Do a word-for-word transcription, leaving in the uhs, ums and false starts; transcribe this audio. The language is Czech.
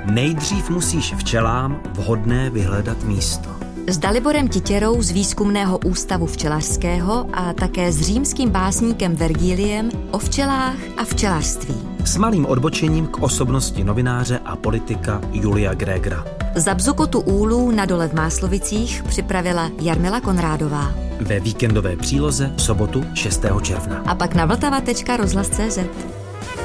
Nejdřív musíš včelám vhodné vyhledat místo. S Daliborem Titěrou z Výzkumného ústavu včelařského a také s římským básníkem Vergiliem o včelách a včelařství. S malým odbočením k osobnosti novináře a politika Julia Gregera. Za Bzukotu úlů na Dole v Máslovicích připravila Jarmila Konrádová. Ve víkendové příloze v sobotu šestého června. A pak na vltava tečka rozhlas tečka cé zet.